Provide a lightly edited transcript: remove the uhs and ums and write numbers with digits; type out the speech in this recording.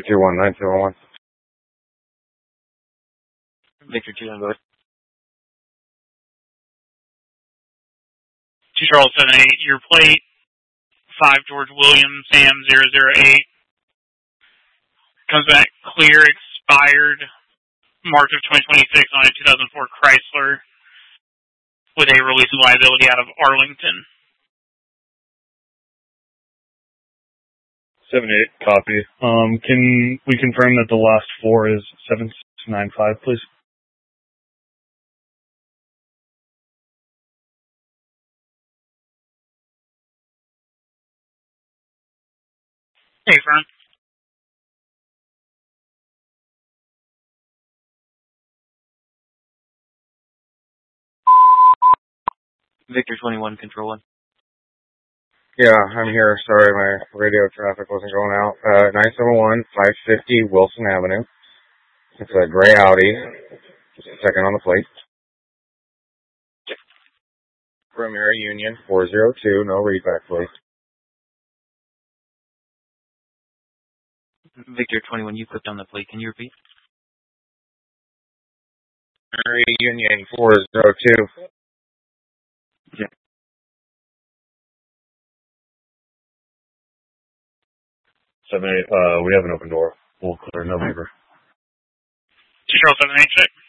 21901. Victor 2 on board. 2 Charles 78, your plate, 5 George William, Sam 008, comes back clear, expired, March of 2026 on a 2004 Chrysler with a release of liability out of Arlington. 78, copy. Can we confirm that the last 4 is 7695, please? Hey, Fern. Victor 21, Control 1. Yeah, I'm here. Sorry, my radio traffic wasn't going out. 971, 550 Wilson Avenue. It's a gray Audi. Just a second on the plate. Primary Union 402, no readback, please. Victor 21, you clicked on the plate. Can you repeat? Primary Union 402. Yeah. 78, we have an open door. We'll clear, no beaver. 2 Charles 78, check.